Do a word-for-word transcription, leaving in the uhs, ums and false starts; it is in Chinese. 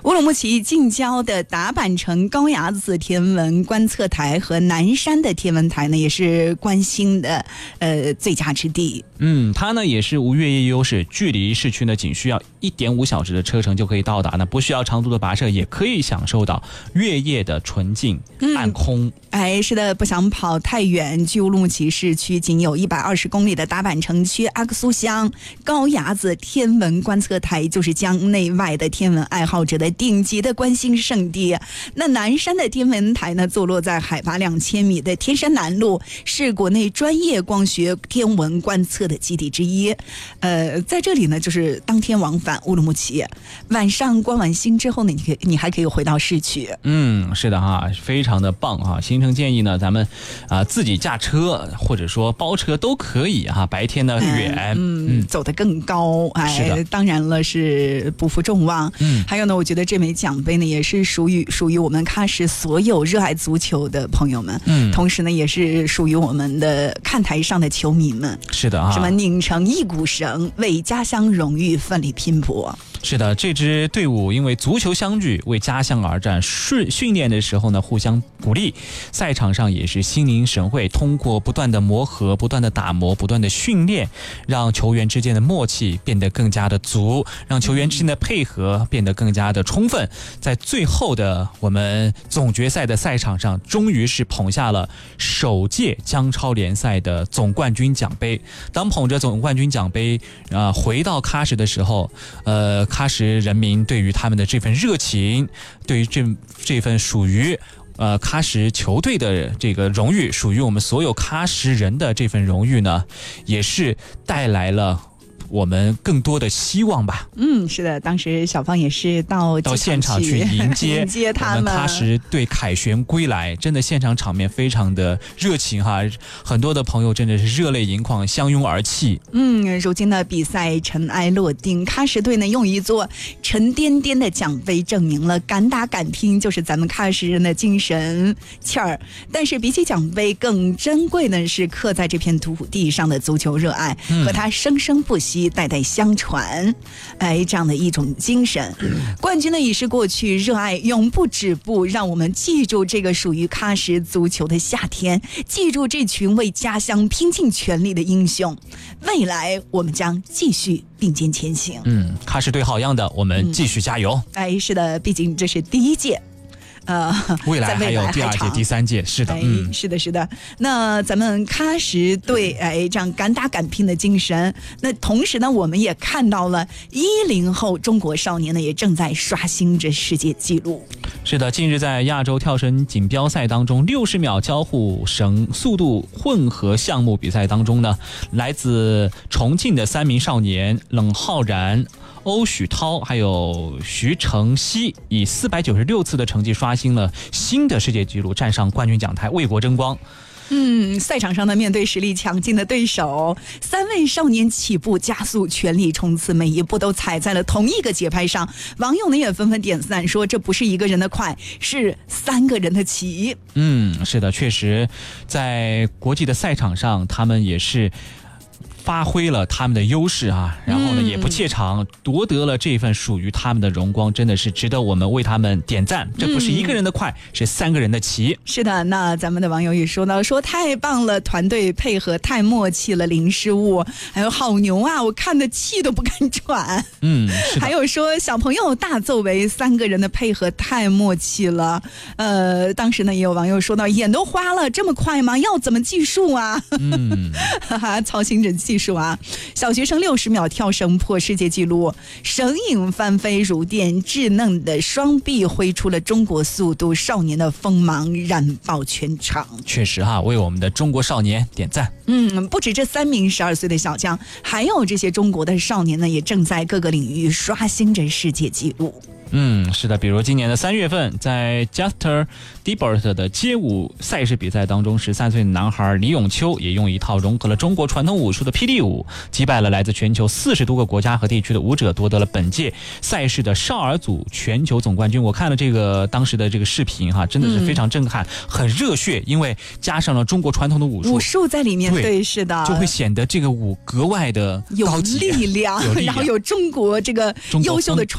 乌鲁木齐近郊的达坂城高崖子天文观测台和南山的天文台呢，也是观星的呃最佳之地。 嗯，它呢也是无越野优势，距离市区呢仅需要一点五小时的车程就可以到达，那不需要长途的跋涉，也可以享受到越夜的纯净暗空。 嗯、哎，是的，不想跑太远，距乌鲁木齐市区仅有一百二十公里的达坂城区阿克苏乡高崖子天文观测台，就是江内外的天文爱好者的顶级的观星圣地。那南山的天文台呢，坐落在海拔两千米的天山南路，是国内专业光学天文观测的基地之一。呃，在这里呢，就是当天往返乌鲁木齐，晚上观完星之后呢，你可以你还可以回到市区。 嗯，是的哈，非常的棒哈。行程建议呢，咱们啊、呃、自己驾车或者说包车都可以哈。白天呢远， 嗯，嗯走得更高，哎，当然了是不负众望。嗯，还有呢，我觉得这枚奖杯呢，也是属于属于我们喀什所有热爱足球的朋友们。嗯，同时呢，也是属于我们的看台上的球迷们。 是的啊， 什么拧成一股绳，为家乡荣誉奋力拼搏。 是的，这支队伍因为足球相聚，为家乡而战，训训练的时候呢互相鼓励，赛场上也是心领神会，通过不断的磨合、不断的打磨、不断的训练，让球员之间的默契变得更加的足，让球员之间的配合变得更加的充分。在最后的我们总决赛的赛场上，终于是捧下了首届江超联赛的总冠军奖杯。当捧着总冠军奖杯啊、呃、回到喀什的时候，呃。喀什人民对于他们的这份热情，对于这这份属于呃喀什球队的这个荣誉，属于我们所有喀什人的这份荣誉呢，也是带来了我们更多的希望吧。 嗯，是的，当时小芳也是到到现场去迎接迎接他们， 我们喀什队凯旋归来，真的现场场面非常的热情哈，很多的朋友真的是热泪盈眶，相拥而泣。 嗯，如今的比赛尘埃落定，喀什队呢用一座沉甸甸的奖杯证明了敢打敢拼就是咱们喀什人的精神气儿。但是比起奖杯，更珍贵的是刻在这片土地上的足球热爱，嗯、和它生生不息。代代相传，哎，这样的一种精神。冠军呢已是过去，热爱永不止步。让我们记住这个属于喀什足球的夏天，记住这群为家乡拼尽全力的英雄。未来我们将继续并肩前行。 嗯，喀什队好样的，我们继续加油。 嗯、哎，是的，毕竟这是第一届。呃， 未来还有第二届、第三届，是的， 哎、嗯，是的，是的。那咱们喀什队，哎，这样敢打敢拼的精神。那同时呢，我们也看到了一零后中国少年呢，也正在刷新着世界纪录。 是的，近日在亚洲跳绳锦标赛当中，六十秒交互绳速度混合项目比赛当中呢，来自重庆的三名少年冷浩然、欧许涛还有徐成熙，以四百九十六次的成绩刷新了新的世界纪录，站上冠军讲台，为国争光。 嗯，赛场上呢，面对实力强劲的对手，三位少年起步加速，全力冲刺，每一步都踩在了同一个节拍上。网友呢也纷纷点赞，说这不是一个人的快，是三个人的齐。 嗯，是的，确实，在国际的赛场上，他们也是发挥了他们的优势啊，然后呢也不怯场，夺得了这份属于他们的荣光，真的是值得我们为他们点赞。这不是一个人的快，嗯、是三个人的齐。 是的，那咱们的网友也说到，说太棒了，团队配合太默契了，零失误，还有好牛啊，我看的气都不敢喘。 嗯， 还有说小朋友大作为，三个人的配合太默契了。呃，当时呢也有网友说到，眼都花了，这么快吗？要怎么计数啊？嗯，哈哈，操心着计。技术啊！小学生六十秒跳绳破世界纪录，绳影翻飞如电，稚嫩的双臂挥出了中国速度，少年的锋芒燃爆全场。 确实哈，为我们的中国少年点赞。 嗯，不止这三名十二岁的小将，还有这些中国的少年呢，也正在各个领域刷新着世界纪录。 嗯，是的，比如今年的三月份，在 Juster Debert 的街舞赛事比赛当中，十三岁的男孩李永秋也用一套融合了中国传统武术的霹雳舞，击败了来自全球四十多个国家和地区的舞者，夺得了本届赛事的少儿组全球总冠军。我看了这个当时的这个视频哈，真的是非常震撼，嗯、很热血，因为加上了中国传统的武术， 武术在里面，对，对是的， 就会显得这个舞格外的高级有力量， 有力量然后有中国这个优秀的传